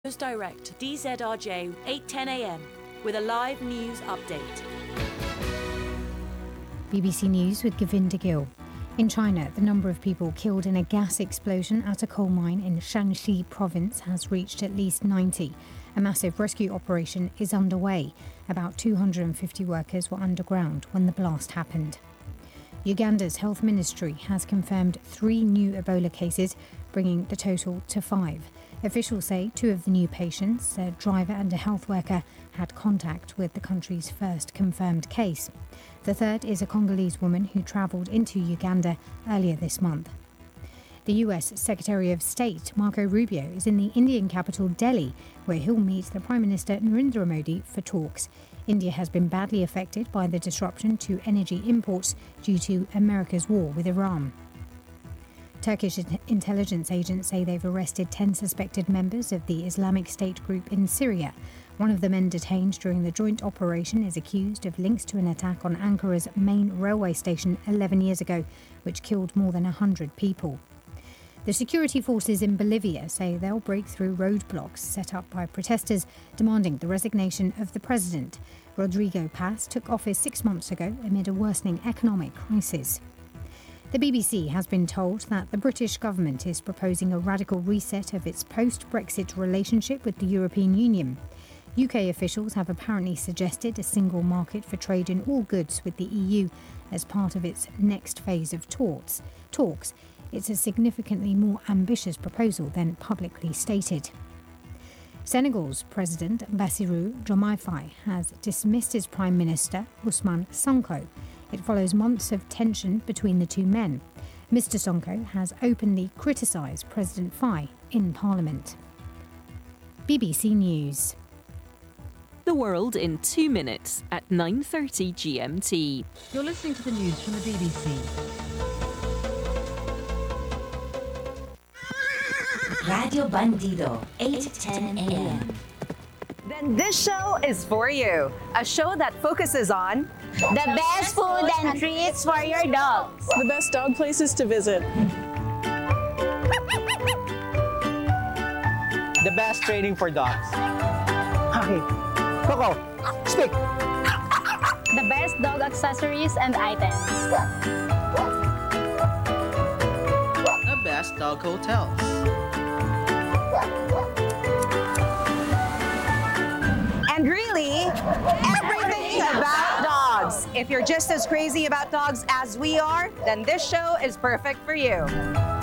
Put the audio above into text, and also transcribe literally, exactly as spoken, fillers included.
News Direct, D Z R J, eight ten a m, with a live news update. B B C News with Govinda Gill. In China, the number of people killed in a gas explosion at a coal mine in Shanxi province has reached at least ninety. A massive rescue operation is underway. About two hundred fifty workers were underground when the blast happened. Uganda's health ministry has confirmed three new Ebola cases, bringing the total to five. Officials say two of the new patients, a driver and a health worker, had contact with the country's first confirmed case. The third is a Congolese woman who travelled into Uganda earlier this month. The U S Secretary of State, Marco Rubio, is in the Indian capital Delhi, where he'll meet the Prime Minister Narendra Modi for talks. India has been badly affected by the disruption to energy imports due to America's war with Iran. Turkish intelligence agents say they've arrested ten suspected members of the Islamic State group in Syria. One of the men detained during the joint operation is accused of links to an attack on Ankara's main railway station eleven years ago, which killed more than one hundred people. The security forces in Bolivia say they'll break through roadblocks set up by protesters demanding the resignation of the president. Rodrigo Paz took office six months ago amid a worsening economic crisis. The B B C has been told that the British government is proposing a radical reset of its post-Brexit relationship with the European Union. U K officials have apparently suggested a single market for trade in all goods with the E U as part of its next phase of talks. Talks. It's a significantly more ambitious proposal than publicly stated. Senegal's President Bassirou Diomaye Faye has dismissed his Prime Minister Ousmane Sonko. It follows months of tension between the two men. Mister Sonko has openly criticised President Faye in Parliament. B B C News. The world in two minutes at nine thirty G M T. You're listening to the news from the B B C. Radio Bandido, eight ten a m. Then this show is for you. A show that focuses on the best food and treats for your dogs, the best dog places to visit, the best training for dogs. Okay, Coco, speak. The best dog accessories and items, the best dog hotels, and really, everything about dogs. If you're just as crazy about dogs as we are, then this show is perfect for you.